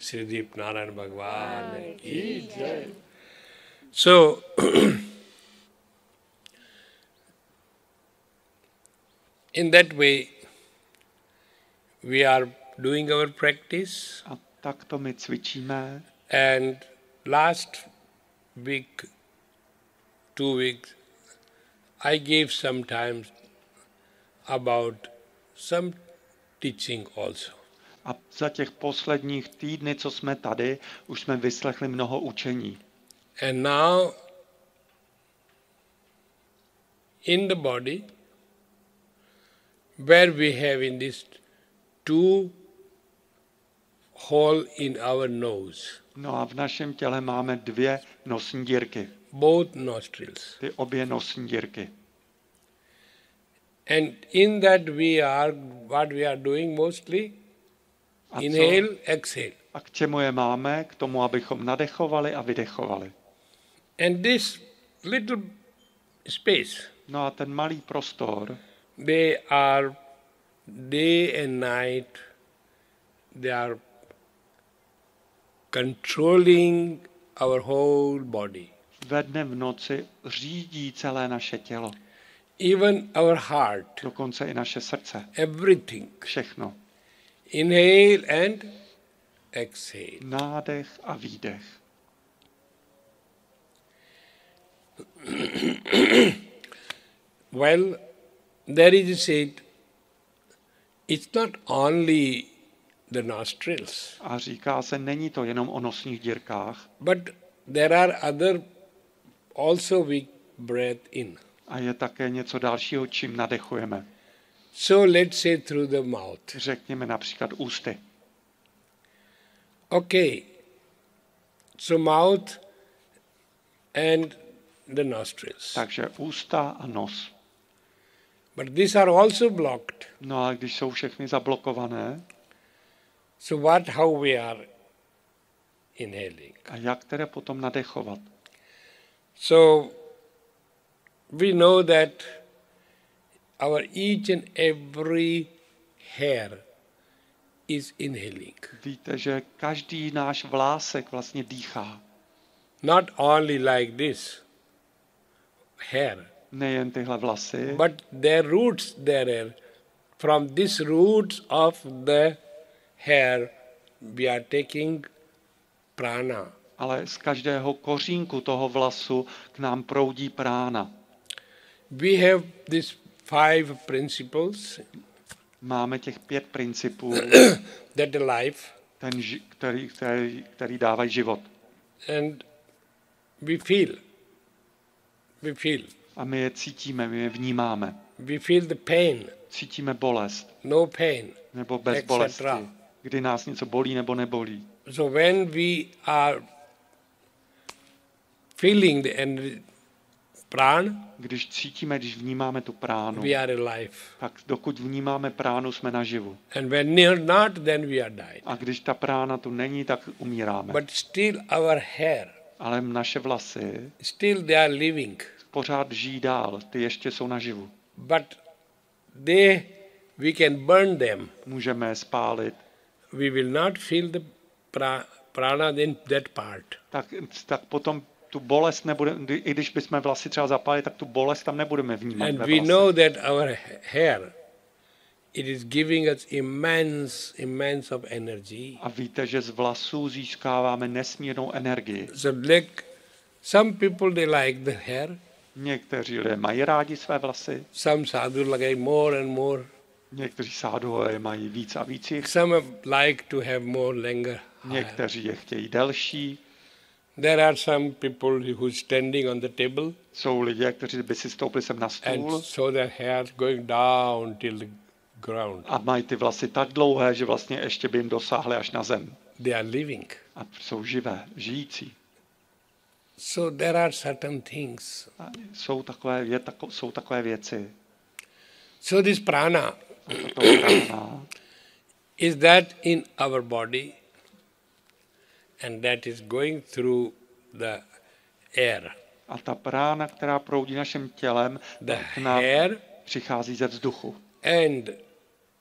Sridip Narayan Bhagwan ki jai. So, in that way, we are doing our practice. A takto my cvičíme. And last week, 2 weeks, I gave some time about some teaching also. A za těch posledních týdny, co jsme tady, už jsme vyslechli mnoho učení. And now, in the body, where we have in this 2 hole in our nose, No a v našem těle máme 2 nosní dírky. both nostrils. Ty obě nosní dírky. And in that what we are doing mostly, A, inhale, exhale. a k čemu je máme? K tomu, abychom nadechovali a vydechovali. And this little space, No a ten malý prostor, they are day and night, they are controlling our whole body. ve dne v noci řídí celé naše tělo. Even our heart, Dokonce i naše srdce. everything. Všechno. Inhale and exhale. Nádech a výdech. Well, there is said, it's not only the nostrils, A říká se, není to jenom o nosních dírkách, but there are other also we breathe in. a je také něco dalšího, čím nadechujeme. So let's say through the mouth. Řekněme například ústy. Okay, so mouth and the nostrils. Takže ústa a nos. But these are also blocked. No a když jsou všechny zablokované, So how we are inhaling? a jak tedy potom nadechovat? So we know that our each and every hair is inhaling. Víte, že každý náš vlásek vlastně dýchá. Not only like this hair, Nejen tyhle vlasy, but their roots there. From these roots of the hair, we are taking prana. ale z každého kořínku toho vlasu k nám proudí prána. We have these 5 principles Máme těch 5 principů, that the life, který dávají život. and we feel. A my je cítíme, my je vnímáme. We feel the pain, Cítíme bolest no pain, nebo bez etc. bolesti, kdy nás něco bolí nebo nebolí. So when we are feeling the pran, Když cítíme, když vnímáme tu pránu, we are alive. tak dokud vnímáme pránu, jsme naživu. And when you're not, then we are died. A když ta prána tu není, tak umíráme. But still our hair, Ale naše vlasy still they are living. pořád žijí dál, ty ještě jsou naživu. But we can burn them. Můžeme je spálit. We will not feel the prana in that part. Tak potom tu bolest nebude, i když bychom vlasy třeba zapálili, tak tu bolest tam nebudeme vnímat. And ve we vlasech. know that our hair, it is giving us immense of energy. A víte, že z vlasů získáváme nesmírnou energii. So like some people they like the hair, Někteří lidé mají rádi své vlasy, some sadhu like more and more. někteří sádové mají víc a víc jich, Some like to have more longer hair. někteří je chtějí delší. There are some people who standing on the table Jsou lidé, kteří by si stoupili sem na stůl and so their hair going down till the ground. a mají ty vlasy tak dlouhé, že vlastně ještě by jim dosáhly až na zem. They are living. A jsou živé, žijící. So there are certain things. A jsou takové věci. So this prana To prána is that in our body and that is going through the air. a ta prána, která proudí naším tělem, The k nám hair přichází ze vzduchu. and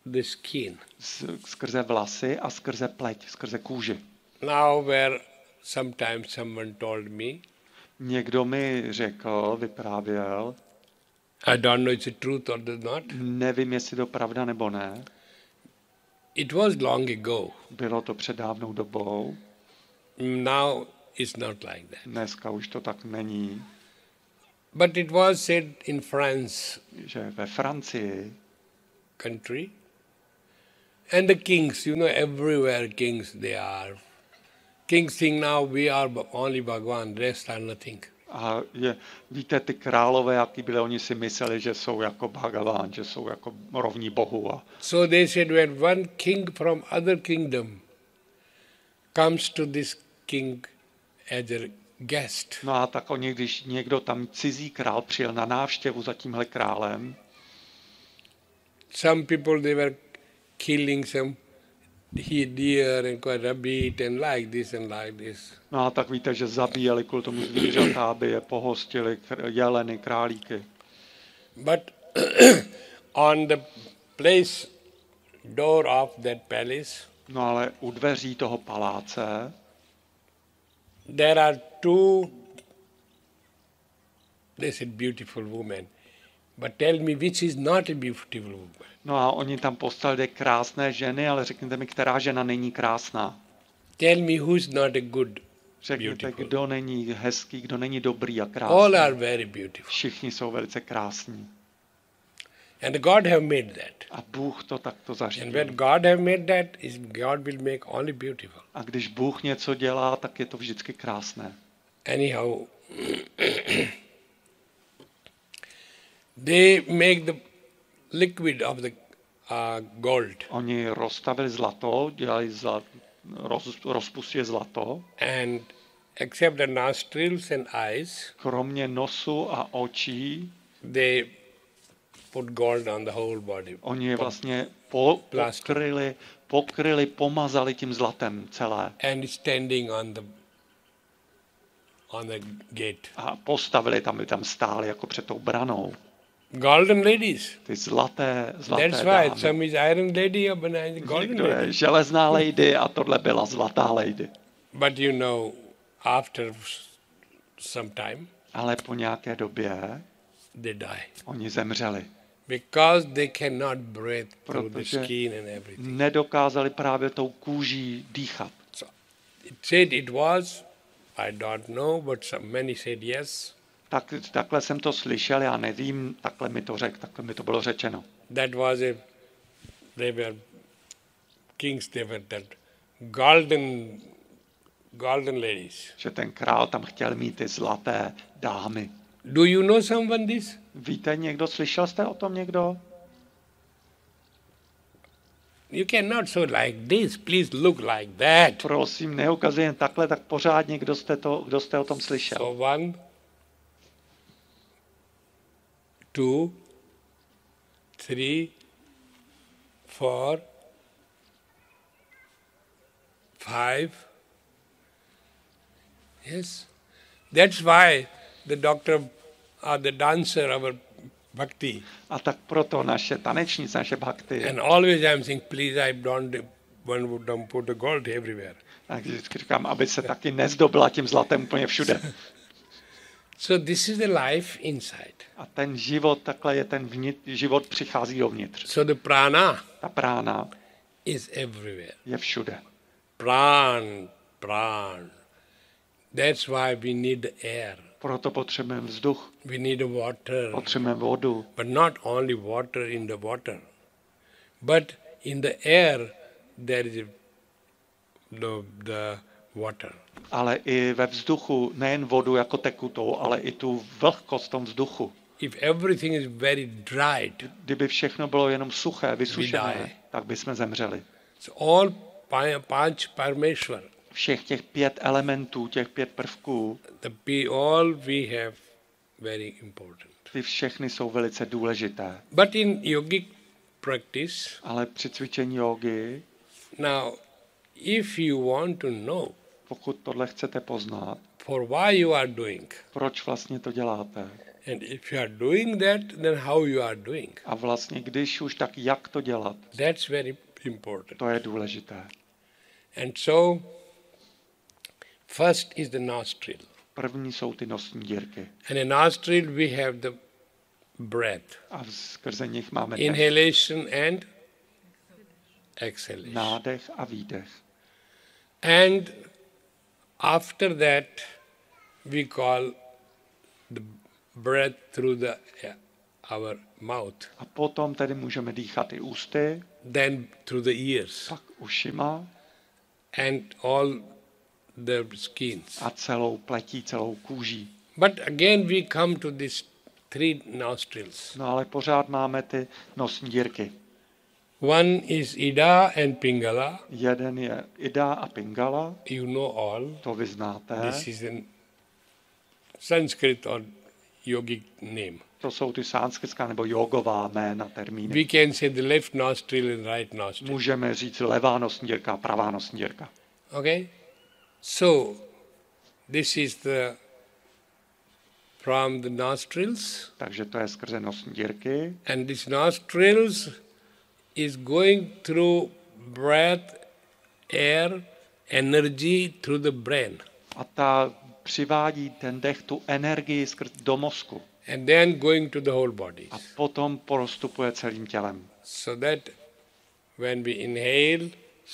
the skin. Skrze vlasy a skrze pleť, skrze kůži. Now where sometimes someone told me, Někdo mi řekl, vyprávěl, I don't know it's the truth or not, nevím, jestli to pravda nebo ne, it was long ago. bylo to před dávnou dobou, Now it's not like that. dneska už to tak není, But it was said in France že ve Francii country, and the kings, everywhere kings they are. Kings think now we are only Bhagwan, rest are nothing. a víte, ty králové, jaký byli, oni si mysleli, že jsou jako Bhagavan, že jsou jako rovní Bohu. So they said when one king from other kingdom comes to this king as a guest, No a tak oni, když někdo tam cizí král přijel na návštěvu za tímhle králem, some people they were killing some deer and rabbit and like this and like this. no a tak víte, že zabíjeli kvůli tomu zvířata, aby je pohostili, jeleny, králíky. But on the place door of that palace, No ale u dveří toho paláce there are two, they said, beautiful women. But tell me which is not a beautiful woman. No a oni tam postavili krásné ženy, ale řekněte mi, která žena není krásná. Tell me who's not a good, Řekněte, beautiful. kdo není hezký, kdo není dobrý a All krásný. are very beautiful. Všichni jsou velice krásní. And God have made that. A Bůh to takto And zařídil. when God have made that, God will make only beautiful. A když Bůh něco dělá, tak je to vždycky krásné. Anyhow, they make the liquid of the gold Oni rozstavili zlato, dělali rozpustili zlato, and except the nostrils and eyes, kromě nosu a očí, they put gold on the whole body. oni je vlastně Plastic. pokryli, pomazali tím zlatem celé And standing on the gate. a postavili tam, by tam stáli jako před tou branou. Golden ladies. Ty zlaté That's why dámy. some is iron lady or banana golden Někdo je lady. železná lady a tohle byla zlatá lady. But after some time, Ale po nějaké době they die. oni zemřeli. Because they cannot breathe through the Protože skin and everything. nedokázali právě tou kůží dýchat. So it said it was, I don't know, but many said yes. Takhle jsem to slyšel, já nevím, takhle mi to bylo řečeno. That was they were kings, they were that golden ladies. Že ten král tam chtěl mít ty zlaté dámy. Do you know someone this? Víte někdo, slyšel jste o tom někdo? You cannot so like this, please look like that. Prosím, neukazuji jen takhle, tak pořádně, kdo jste o tom slyšel. So 1, 2, 3, 4, 5. Yes. That's why the doctor or the dancer, our bhakti, A tak proto naše tanečnice, naše bhakti, and always I'm saying, please, I don't put the gold everywhere. a vždycky říkám, aby se taky nezdobila tím zlatem úplně všude. So this is the life inside. A ten život, takhle je život přichází dovnitř. So the prana Ta prána is everywhere. je všude. Pran. That's why we need the air. Proto potřebujeme vzduch, We need water. potřebujeme vodu. But not only water in the water. But in the air there is the water. Ale i ve vzduchu nejen vodu jako tekutou, ale i tu vlhkost v tom vzduchu. If everything is very dried, Kdyby všechno bylo jenom suché, die. vysušené, tak bychom zemřeli. so all Panch Parameshwar, Všech těch 5 elementů, těch 5 prvků, all we have very important. ty všechny jsou velice důležité. But in yogic practice, Ale při cvičení jógy, now if you want to know pokud tohle chcete poznat, for why you are doing, proč vlastně to děláte, And if you are doing that, then how you are doing? A vlastně, když už, tak jak to dělat? That's very important. To je důležité. And so, first is the nostril. První jsou ty nosní dírky. And in nostril we have the breath. A skrze nich máme dech. Inhalation and exhalation. Nádech a výdech. And after that, we call the breath through our mouth, A potom tedy můžeme dýchat i ústy, then through the ears pak ušima and all the skins. a celou pletí, celou kůží. But again we come to these three nostrils. No ale pořád máme ty nosní dírky. One is Ida and Pingala. Jeden je Ida a Pingala, You know all. to vy znáte. This is in Sanskrit or yogic name. To jsou ty sanskritská nebo jogová jména, termíny. We can say the left nostril and right nostril. Můžeme říct levá nosní dírka a pravá nosní dírka. Okay? So, this is from the nostrils, Takže to je skrze nosní dírky. and this nostrils is going through breath, air, energy through the brain. A ta přivádí ten dech, tu energii do mozku. And then going to the whole body. A potom prostupuje celým tělem. So that when we inhale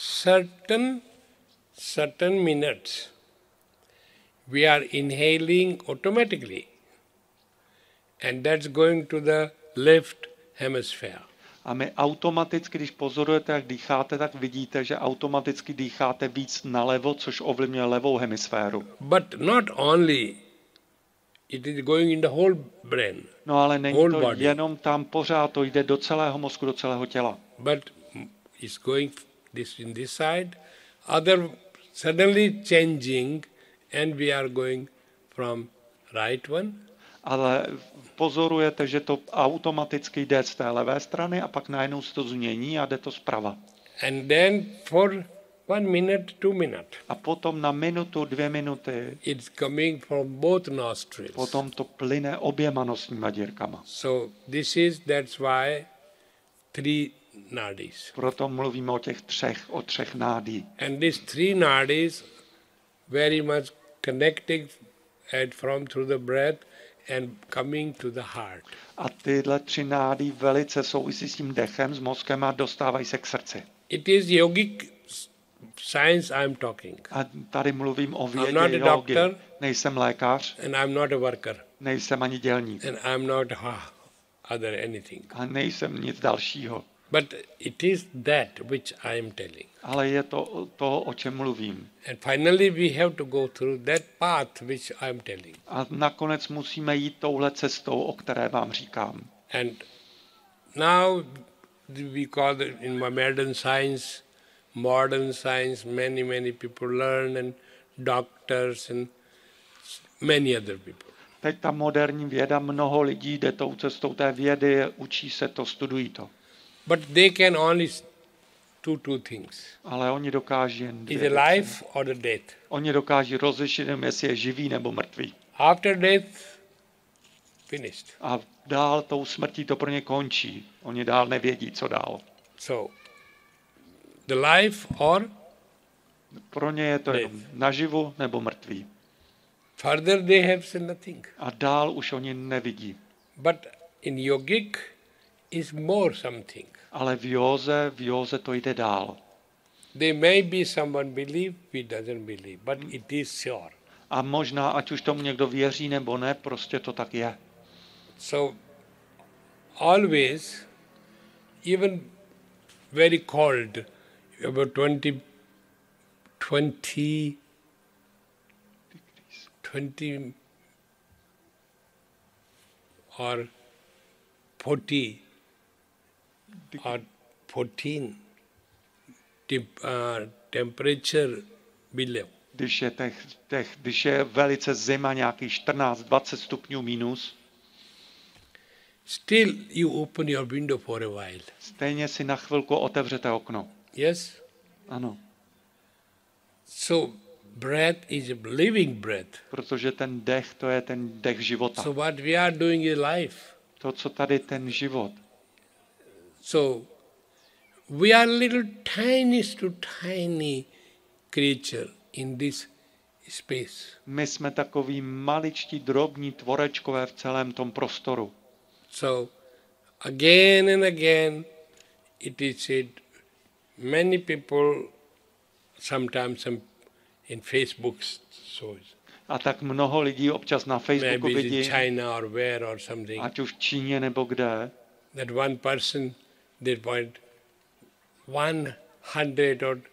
certain minutes, we are inhaling automatically. And that's going to the left hemisphere. A my automaticky, když pozorujete, jak dýcháte, tak vidíte, že automaticky dýcháte víc nalevo, což ovlivňuje levou hemisféru. But not only, it is going in the whole brain, No ale není whole to body. jenom tam, pořád to jde do celého mozku, do celého těla. But it's going this in this side, other suddenly changing, and we are going from right one. Ale pozorujete, že to automaticky jde z té levé strany a pak najednou se to změní a jde to zprava. And then for 1 minute, 2 minutes, A potom na minutu, 2 minuty, it's coming from both nostrils. potom to plyne oběma nosníma dírkama. So that's why 3 nadis. Proto mluvíme o třech nádí. And these 3 nadis very much connecting from through the breath and coming to the heart. A tyhle 3 nády velice souvisí s tím dechem, s mozkem a dostávají se k srdci. It is yogic science I am talking. A tady mluvím o I'm not vědě a jógy. doctor. Nejsem lékař, And I'm not a worker. nejsem ani dělník And I'm not other anything. a nejsem nic dalšího. But it is that which I am telling. Ale je to, o čem mluvím. And finally we have to go through that path which I am telling. A nakonec musíme jít touhle cestou, o které vám říkám. And now we call it in modern science, many people learn, and doctors and many other people. Teď ta moderní věda, mnoho lidí jde tou cestou té vědy, učí se to, studují to. But they can only two things. Ale oni dokáží jen Is dvě it věci. life or the death? Oni dokáží rozlišit, jestli je živý nebo mrtvý. After death, finished. A dál tou smrtí to pro ně končí. Oni dál nevědí, co dál. So, the life or Pro ně je to jenom naživu nebo mrtvý. further they have seen nothing. A dál už oni nevidí. But in yogic is more something. Ale v józe to jde dál. They may be someone believe, we doesn't believe, but it is sure. A možná, ať už tomu někdo věří nebo ne, prostě to tak je. So, always, even very cold, about 20 or 40 or 14 temperature below. Když je velice zima, nějakých 14-20 stupňů minus, still you open your window for a while. stejně si na chvilku otevřete okno. Yes? Ano. So breath is a living breath. Protože ten dech, to je ten dech života. So what we are doing is life. To, co tady ten život. So we are little tiny creature in this space. My jsme takový maličtí, drobní tvorečkové v celém tom prostoru. So again and again it is said, many people sometimes in Facebook shows, A tak mnoho lidí občas na Facebooku maybe vidí, in China or where or something, ať už v Číně nebo kde, that one person did point 100 or